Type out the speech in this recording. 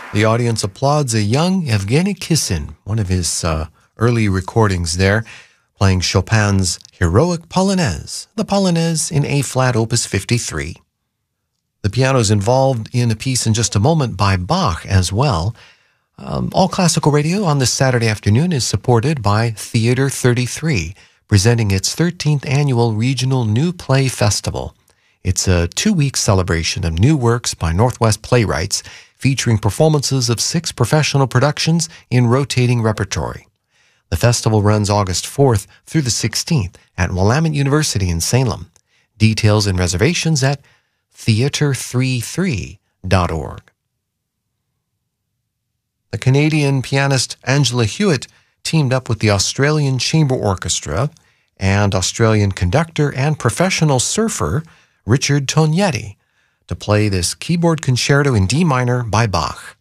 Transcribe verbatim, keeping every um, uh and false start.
The audience applauds a young Evgeny Kissin, one of his uh, early recordings there, playing Chopin's Heroic Polonaise, the Polonaise in A-flat, Opus fifty-three. The piano is involved in a piece in just a moment by Bach as well. Um, All Classical Radio on this Saturday afternoon is supported by Theater thirty-three, presenting its thirteenth annual Regional New Play Festival. It's a two-week celebration of new works by Northwest playwrights, featuring performances of six professional productions in rotating repertory. The festival runs August fourth through the sixteenth at Willamette University in Salem. Details and reservations at theater thirty-three dot org. The Canadian pianist Angela Hewitt teamed up with the Australian Chamber Orchestra and Australian conductor and professional surfer Richard Tognetti to play this keyboard concerto in D minor by Bach.